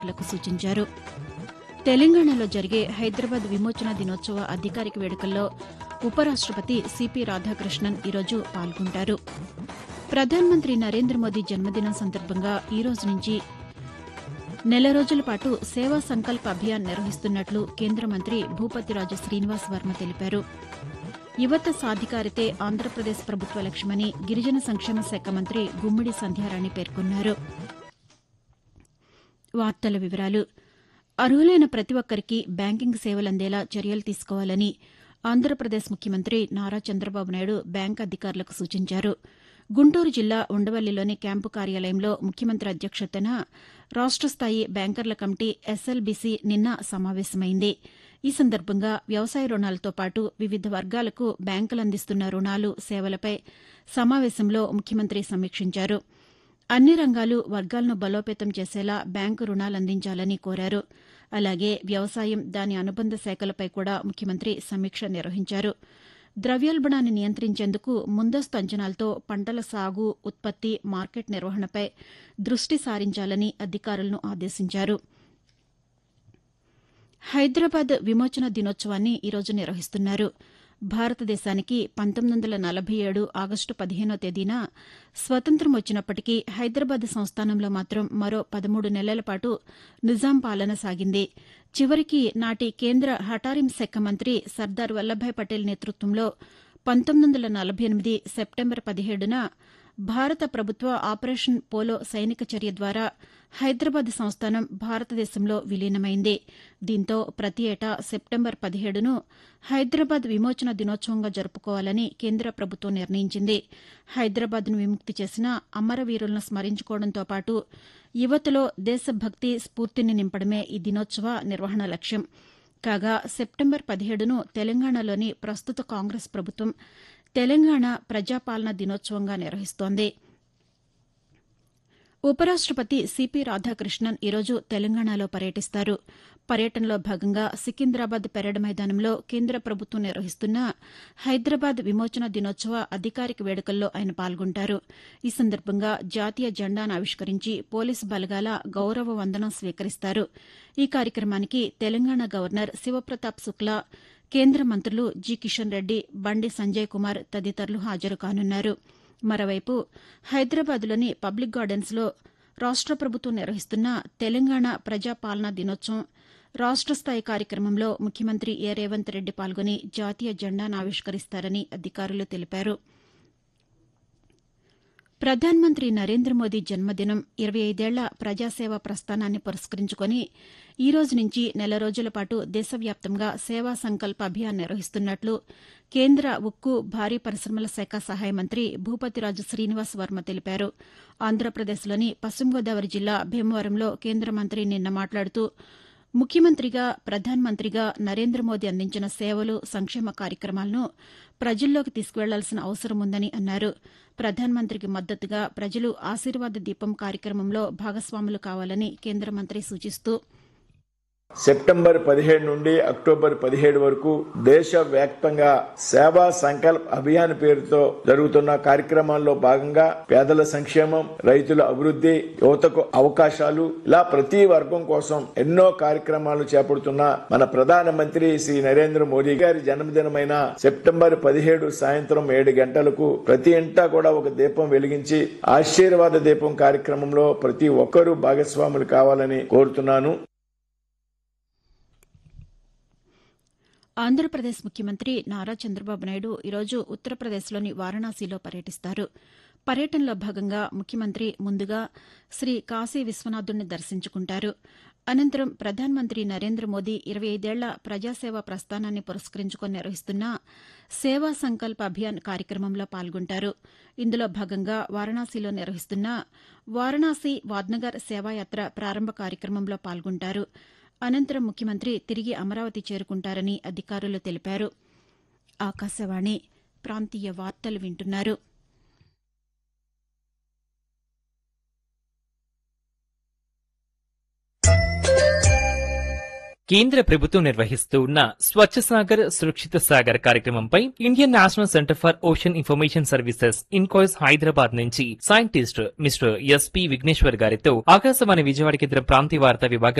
లకు సూచించారు. తెలంగాణలో జరిగే హైదరాబాద్ విమోచన దినోత్సవ అధికారిక వేడుకల్లో ఉపరాష్టపతి సిపి రాధాకృష్ణన్ ఈరోజు పాల్గొంటారు. ప్రధానమంత్రి నరేంద్ర మోదీ జన్మదినం సందర్భంగా ఈ రోజు నుంచి నెల రోజుల పాటు సేవా సంకల్ప్ అభియాన్ నిర్వహిస్తున్నట్లు కేంద్ర మంత్రి భూపతిరాజు శ్రీనివాస్ వర్మ తెలిపారు. యువత సాధికారితే ఆంధ్రప్రదేశ్ ప్రభుత్వ లక్ష్యమని గిరిజన సంక్షేమ శాఖ మంత్రి గుమ్మిడి సంధ్యారాణి పేర్కొన్నారు. వార్తల వివరాలు. అర్హులైన ప్రతి ఒక్కరికి బ్యాంకింగ్ సేవలందేలా చర్యలు తీసుకోవాలని ఆంధ్రప్రదేశ్ ముఖ్యమంత్రి నారా చంద్రబాబు నాయుడు బ్యాంకు అధికారులకు సూచించారు. గుంటూరు జిల్లా ఉండవల్లిలోని క్యాంపు కార్యాలయంలో ముఖ్యమంత్రి అధ్యక్షతన రాష్ట స్థాయి బ్యాంకర్ల కమిటీ ఎస్ఎల్బీసీ నిన్న సమావేశమైంది. ఈ సందర్భంగా వ్యవసాయ రుణాలతో పాటు వివిధ వర్గాలకు బ్యాంకులు అందిస్తున్న రుణాలు, సేవలపై సమావేశంలో ముఖ్యమంత్రి సమీక్షించారు. అన్ని రంగాలు, వర్గాలను బలోపేతం చేసేలా బ్యాంకు రుణాలందించాలని కోరారు. అలాగే వ్యవసాయం, దాని అనుబంధ శాఖలపై కూడా ముఖ్యమంత్రి సమీక్ష నిర్వహించారు. ద్రవ్యోల్బణాన్ని నియంత్రించేందుకు ముందస్తు అంచనాలతో పంటల సాగు, ఉత్పత్తి, మార్కెట్ నిర్వహణపై దృష్టి సారించాలని అధికారులను ఆదేశించారు. హైదరాబాద్ విమోచన దినోత్సవాన్ని ఈరోజు నిర్వహిస్తున్నారు. భారతదేశానికి 1947 ఆగస్టు 15వ తేదీన స్వతంత్రం వచ్చినప్పటికీ హైదరాబాద్ సంస్థానంలో మాత్రం మరో 13 నెలల పాటు నిజాం పాలన సాగింది. చివరికి నాటి కేంద్ర హఠారిం శాఖ మంత్రి సర్దార్ వల్లభాయ్ పటేల్ నేతృత్వంలో 1948 సెప్టెంబర్ 17న భారత ప్రభుత్వ ఆపరేషన్ పోలో సైనిక చర్య ద్వారా హైదరాబాద్ సంస్థానం భారతదేశంలో విలీనమైంది. దీంతో ప్రతి ఏటా సెప్టెంబర్ 17ను హైదరాబాద్ విమోచన దినోత్సవంగా జరుపుకోవాలని కేంద్ర ప్రభుత్వం నిర్ణయించింది. హైదరాబాద్ను విముక్తి చేసిన అమరవీరులను స్మరించుకోవడంతో పాటు యువతలో దేశభక్తి స్ఫూర్తిని నింపడమే ఈ దినోత్సవ నిర్వహణ లక్ష్యం. కాగా సెప్టెంబర్ 17ను తెలంగాణలోని ప్రస్తుత కాంగ్రెస్ ప్రభుత్వం తెలంగాణ ప్రజాపాలన దినోత్సవంగా నిర్వహిస్తోంది. ఉపరాష్టపతి సిపి రాధాకృష్ణన్ ఈరోజు తెలంగాణలో పర్యటిస్తారు. పర్యటనలో భాగంగా సికింద్రాబాద్ పెరేడ్ మైదానంలో కేంద్ర ప్రభుత్వం నిర్వహిస్తున్న హైదరాబాద్ విమోచన దినోత్సవ అధికారిక వేడుకల్లో ఆయన పాల్గొంటారు. ఈ సందర్భంగా జాతీయ జెండాను ఆవిష్కరించి పోలీసు బలగాల గౌరవ వందనం స్వీకరిస్తారు. ఈ కార్యక్రమానికి తెలంగాణ గవర్నర్ శివప్రతాప్ శుక్లా, కేంద్ర మంత్రులు జి కిషన్ రెడ్డి, బండి సంజయ్ కుమార్ తదితరులు హాజరు కానున్నారు. మరోవైపు హైదరాబాద్లోని పబ్లిక్ గార్డెన్స్లో రాష్ట ప్రభుత్వం నిర్వహిస్తున్న తెలంగాణ ప్రజాపాలనా దినోత్సవం రాష్ట స్థాయి కార్యక్రమంలో ముఖ్యమంత్రి ఏ రేవంత్ రెడ్డి పాల్గొని జాతీయ జెండాను ఆవిష్కరిస్తారని అధికారులు తెలిపారు. ప్రధానమంత్రి నరేంద్ర మోదీ జన్మదినం 25 ఏళ్ల ప్రజాసేవా ప్రస్థానాన్ని పురస్కరించుకుని ఈ రోజు నుంచి నెల రోజుల పాటు దేశవ్యాప్తంగా సేవా సంకల్ప్ అభియాన్ నిర్వహిస్తున్నట్లు కేంద్ర ఉక్కు, భారీ పరిశ్రమల శాఖ సహాయ మంత్రి భూపతిరాజు శ్రీనివాస్ వర్మ తెలిపారు. ఆంధ్రప్రదేశ్లోని పశ్చిమ గోదావరి జిల్లా భీమవరంలో కేంద్ర మంత్రి నిన్న మాట్లాడుతూ ముఖ్యమంత్రిగా, ప్రధానమంత్రిగా నరేంద్ర మోదీ అందించిన సేవలు, సంక్షేమ కార్యక్రమాలను ప్రజల్లోకి తీసుకువెళ్లాల్సిన అవసరం ఉందని అన్నారు. ప్రధానమంత్రికి మద్దతుగా ప్రజలు ఆశీర్వాద దీపం కార్యక్రమంలో భాగస్వాములు కావాలని కేంద్ర మంత్రి సూచిస్తూ సెప్టెంబర్ 17 నుండి అక్టోబర్ 17 వరకు దేశవ్యాప్తంగా సేవా సంకల్ప్ అభియాన్ పేరుతో జరుగుతున్న కార్యక్రమాల్లో భాగంగా పేదల సంక్షేమం, రైతుల అభివృద్ధి, యువతకు అవకాశాలు, ఇలా ప్రతి వర్గం కోసం ఎన్నో కార్యక్రమాలు చేపడుతున్న మన ప్రధానమంత్రి శ్రీ నరేంద్ర మోదీ గారి జన్మదినమైన సెప్టెంబర్ 17 సాయంత్రం 7 గంటలకు ప్రతి ఇంటా కూడా ఒక దీపం వెలిగించి ఆశీర్వాద దీపం కార్యక్రమంలో ప్రతి ఒక్కరూ భాగస్వాములు కావాలని కోరుతున్నాను. ఆంధ్రప్రదేశ్ ముఖ్యమంత్రి నారా చంద్రబాబు నాయుడు ఈరోజు ఉత్తరప్రదేశ్లోని వారణాసిలో పర్యటిస్తారు. పర్యటనలో భాగంగా ముఖ్యమంత్రి ముందుగా శ్రీ కాశీ విశ్వనాథుడిని దర్శించుకుంటారు. అనంతరం ప్రధానమంత్రి నరేంద్ర మోదీ 25 ఏళ్ల ప్రజాసేవా ప్రస్థానాన్ని పురస్కరించుకుని నిర్వహిస్తున్న సేవా సంకల్ప్ అభియాన్ కార్యక్రమంలో పాల్గొంటారు. ఇందులో భాగంగా వారణాసిలో నిర్వహిస్తున్న వారణాసి వాద్నగర్ సేవాయాత్ర ప్రారంభ కార్యక్రమంలో పాల్గొంటారు. అనంతరం ముఖ్యమంత్రి తిరిగి అమరావతి చేరుకుంటారని అధికారులు తెలిపారు. ఆకాశవాణి ప్రాంతీయ వార్తలు వింటున్నారు. కేంద్ర ప్రభుత్వం నిర్వహిస్తూ ఉన్న స్వచ్ఛ సాగర్ సురక్షిత సాగర్ కార్యక్రమంపై Indian national centre for ocean information services INCOIS Hyderabad నుంచి సైంటిస్ట్ మిస్టర్ ఎస్పీ విఘ్నేశ్వర్ గారితో ఆకాశవాణి విజయవాడ కేంద్రం ప్రాంతీయ వార్తా విభాగం